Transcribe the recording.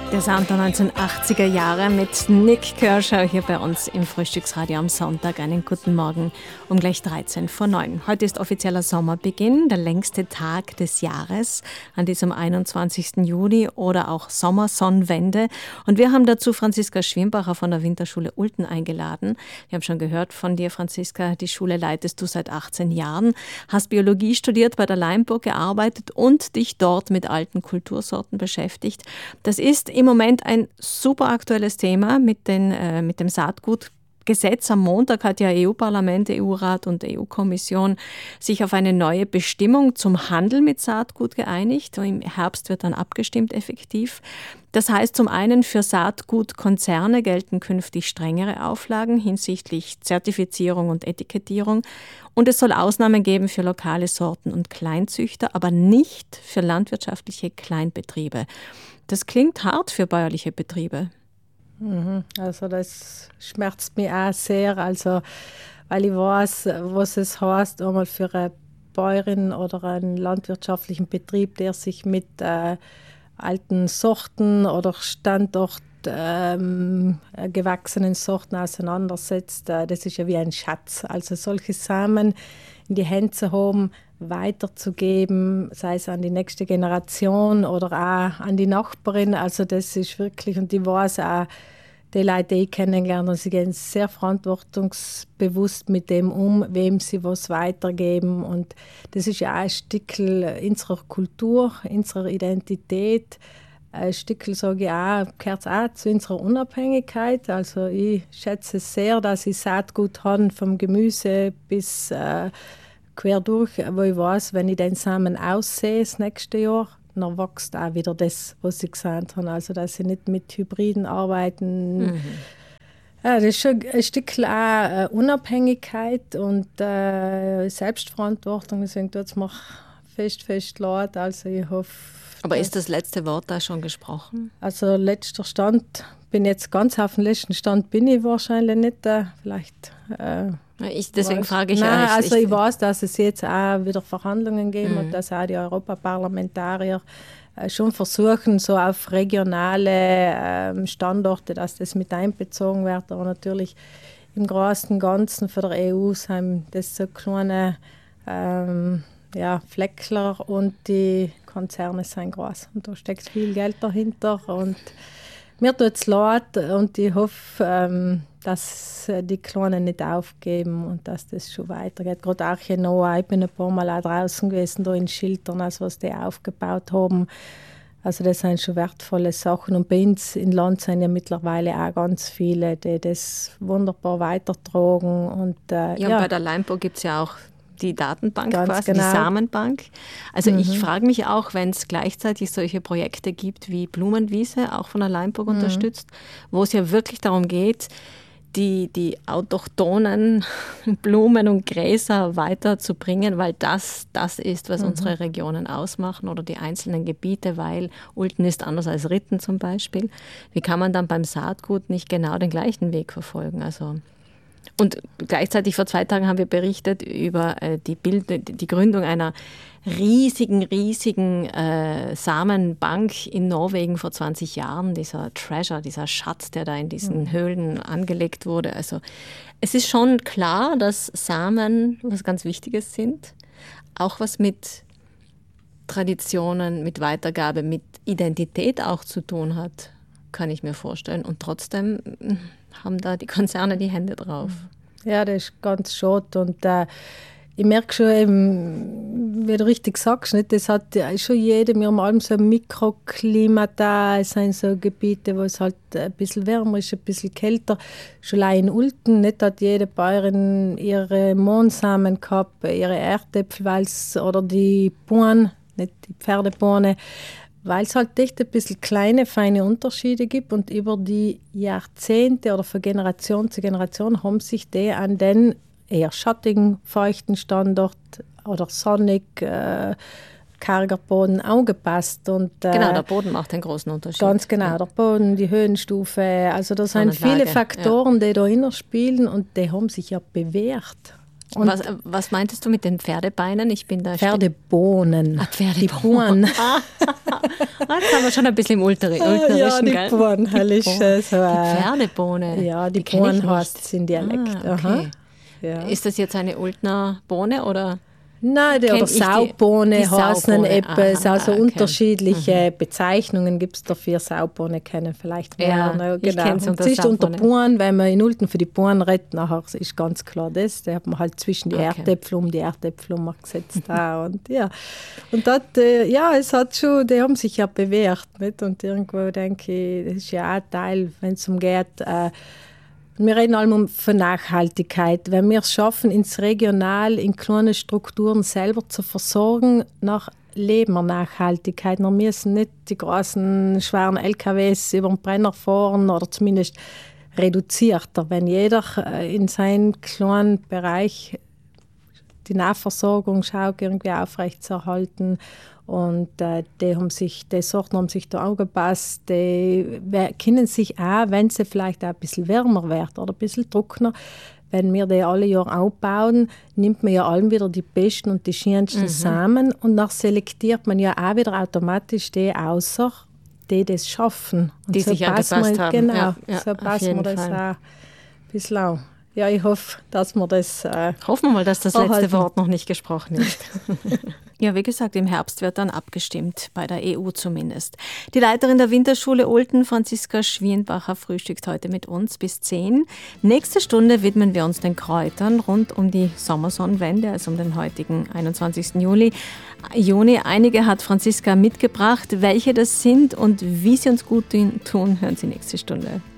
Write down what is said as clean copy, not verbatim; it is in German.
Der Sound der 1980er Jahre mit Nik Kershaw hier bei uns im Frühstücksradio am Sonntag. Einen guten Morgen um gleich 9:13. Heute ist offizieller Sommerbeginn, der längste Tag des Jahres an diesem 21. Juli oder auch Sommersonnenwende. Und wir haben dazu Franziska Schwimbacher von der Winterschule Ulten eingeladen. Wir haben schon gehört von dir, Franziska, die Schule leitest du seit 18 Jahren, hast Biologie studiert, bei der Leimburg gearbeitet und dich dort mit alten Kultursorten beschäftigt. Das ist im Moment ein super aktuelles Thema mit dem Saatgutgesetz. Am Montag hat ja EU-Parlament, EU-Rat und EU-Kommission sich auf eine neue Bestimmung zum Handel mit Saatgut geeinigt. Im Herbst wird dann abgestimmt effektiv. Das heißt, zum einen für Saatgutkonzerne gelten künftig strengere Auflagen hinsichtlich Zertifizierung und Etikettierung. Und es soll Ausnahmen geben für lokale Sorten und Kleinzüchter, aber nicht für landwirtschaftliche Kleinbetriebe. Das klingt hart für bäuerliche Betriebe. Also das schmerzt mich auch sehr, also, weil ich weiß, was es heißt, einmal für eine Bäuerin oder einen landwirtschaftlichen Betrieb, der sich mit alten Sorten oder gewachsenen Sorten auseinandersetzt. Das ist ja wie ein Schatz. Also solche Samen in die Hände zu haben, weiterzugeben, sei es an die nächste Generation oder auch an die Nachbarin. Also das ist wirklich, und ich weiß auch, die Leute, die ich kennengelernt habe, sie gehen sehr verantwortungsbewusst mit dem um, wem sie was weitergeben. Und das ist ja auch ein Stückchen unserer Kultur, unserer Identität. Ein Stückchen, sage ich auch, gehört auch zu unserer Unabhängigkeit. Also ich schätze es sehr, dass ich Saatgut habe, vom Gemüse bis quer durch, wo ich weiß, wenn ich den Samen aussehe das nächste Jahr, dann wächst auch wieder das, was ich gesagt habe. Also, dass sie nicht mit Hybriden arbeiten. Ja, das ist schon ein Stückchen auch Unabhängigkeit und Selbstverantwortung. Deswegen tut es mir fest leid. Also, ich hoffe. Aber ist das letzte Wort da schon gesprochen? Also, letzter Stand, bin jetzt ganz auf dem letzten Stand, bin ich wahrscheinlich nicht. Vielleicht. Deswegen frage ich euch. Also ich weiß, dass es jetzt auch wieder Verhandlungen geben und dass auch die Europaparlamentarier schon versuchen, so auf regionale Standorte, dass das mit einbezogen wird. Aber natürlich im Großen und Ganzen für die EU sind das so kleine Fleckler und die Konzerne sind groß. Und da steckt viel Geld dahinter. Und mir tut es leid und ich hoffe, dass die Kleinen nicht aufgeben und dass das schon weitergeht. Gerade Archenoa, ich bin ein paar Mal auch draußen gewesen, da in Schiltern, also was die aufgebaut haben. Also das sind schon wertvolle Sachen. Und bei uns im Land sind ja mittlerweile auch ganz viele, die das wunderbar weitertragen. Und, bei der Leimburg gibt es ja auch die Datenbank ganz quasi, genau. Die Samenbank. Also ich frage mich auch, wenn es gleichzeitig solche Projekte gibt wie Blumenwiese, auch von der Leimburg unterstützt, wo es ja wirklich darum geht, die autochthonen Blumen und Gräser weiterzubringen, weil das ist, was unsere Regionen ausmachen oder die einzelnen Gebiete, weil Ulten ist anders als Ritten zum Beispiel. Wie kann man dann beim Saatgut nicht genau den gleichen Weg verfolgen? Und gleichzeitig vor 2 Tagen haben wir berichtet über die Gründung einer riesigen Samenbank in Norwegen vor 20 Jahren. Dieser Treasure, dieser Schatz, der da in diesen Höhlen angelegt wurde. Also es ist schon klar, dass Samen was ganz Wichtiges sind. Auch was mit Traditionen, mit Weitergabe, mit Identität auch zu tun hat, kann ich mir vorstellen. Und trotzdem haben da die Konzerne die Hände drauf. Ja, das ist ganz schade. Und ich merke schon eben, wie du richtig sagst, nicht, das hat schon jeder, wir haben allem so ein Mikroklima da, es sind so Gebiete, wo es halt ein bisschen wärmer ist, ein bisschen kälter. Schon allein in Ulten nicht, hat jede Bäuerin ihre Mohnsamen gehabt, ihre Erdäpfel oder die Bohnen, nicht die Pferdebohne, weil es halt echt ein bisschen kleine, feine Unterschiede gibt und über die Jahrzehnte oder von Generation zu Generation haben sich die an den eher schattigen, feuchten Standort oder sonnig, karger Boden angepasst. Und, genau, der Boden macht einen großen Unterschied. Ganz genau, der Boden, die Höhenstufe, also da sind viele Faktoren, die da spielen und die haben sich ja bewährt. Was meintest du mit den Pferdebeinen? Ich bin da Pferdebohnen. Pferdebohnen. Die Bohnen. Jetzt haben wir schon ein bisschen im Ulterischen, ja, die gell? Bohnen, Die Pferdebohne. Ja, die Bohnen heißt es in Dialekt. Okay. Ja. Ist das jetzt eine Ultner Bohne oder? Nein, oder Saubohne heißen etwas. Also okay. unterschiedliche Bezeichnungen gibt es dafür. Saubohne kennen vielleicht mehr. Ja, genau. Ich kenn's unter es ist unter Saubohne. Bohnen, wenn man in Ulten für die Bohnen redet, nachher ist ganz klar das. Da hat man halt zwischen die Erdäpfel die Erdäpfel gesetzt. Und ja, und das, es hat schon, die haben sich ja bewährt. Nicht? Und irgendwo denke ich, das ist ja auch ein Teil, wenn es umgeht, wir reden allem von Nachhaltigkeit. Wenn wir es schaffen, ins Regional, in kleine Strukturen selber zu versorgen, leben wir Nachhaltigkeit. Wir müssen nicht die großen, schweren LKWs über den Brenner fahren oder zumindest reduzierter. Wenn jeder in seinem kleinen Bereich die Nahversorgung schaut, irgendwie aufrechtzuerhalten. Und die Sorten haben sich da angepasst. Die können sich auch, wenn sie vielleicht auch ein bisschen wärmer wird oder ein bisschen trockener, wenn wir die alle Jahre aufbauen, nimmt man ja allem wieder die besten und die schönsten Samen und dann selektiert man ja auch wieder automatisch die außer, die das schaffen. Und die so sich angepasst haben. Genau, ja, so passen wir das auch ein bisschen an. Ja, ich hoffe, dass wir das hoffen wir mal, dass das letzte erhalten. Wort noch nicht gesprochen ist. Ja, wie gesagt, im Herbst wird dann abgestimmt, bei der EU zumindest. Die Leiterin der Winterschule Olten, Franziska Schwienbacher, frühstückt heute mit uns bis 10. Nächste Stunde widmen wir uns den Kräutern rund um die Sommersonnenwende, also um den heutigen 21. Juni. Einige hat Franziska mitgebracht. Welche das sind und wie sie uns gut tun, hören Sie nächste Stunde.